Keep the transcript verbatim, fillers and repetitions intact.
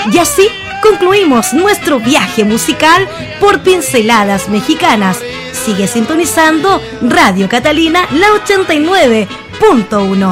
Y así concluimos nuestro viaje musical por Pinceladas Mexicanas. Sigue sintonizando Radio Catalina, la ochenta y nueve punto uno.